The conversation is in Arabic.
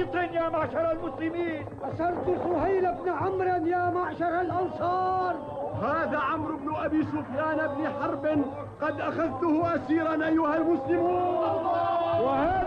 لوط يا معشر المسلمين. أسرت سهيل بن عمرو يا معشر الأنصار. هذا عمرو بن أبي سفيان بن حرب قد أخذته أسيرا أيها المسلمون.